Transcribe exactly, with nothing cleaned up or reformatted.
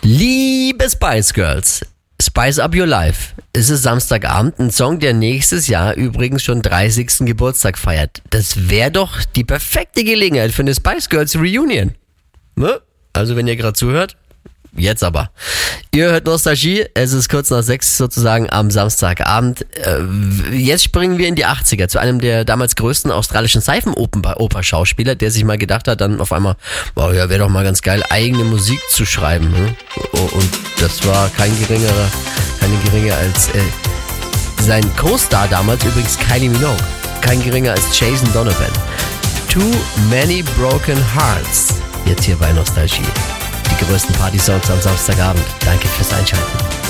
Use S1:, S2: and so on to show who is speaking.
S1: Liebe Spice Girls, Spice Up Your Life. Es ist Samstagabend, ein Song, der nächstes Jahr übrigens schon dreißigsten Geburtstag feiert. Das wäre doch die perfekte Gelegenheit für eine Spice Girls Reunion. Ne? Also wenn ihr gerade zuhört, jetzt aber. Ihr hört Nostalgie, es ist kurz nach sechs sozusagen am Samstagabend. Jetzt springen wir in die achtziger zu einem der damals größten australischen Seifenoper-Schauspieler, der sich mal gedacht hat, dann auf einmal, wow, ja, wäre doch mal ganz geil, eigene Musik zu schreiben. Ne? Und das war kein geringerer, keine geringer als äh, sein Co-Star damals, übrigens Kylie Minogue. Kein geringer als Jason Donovan. Too Many Broken Hearts. Jetzt hier bei Nostalgie. Die größten Party-Songs am Samstagabend. Danke fürs Einschalten.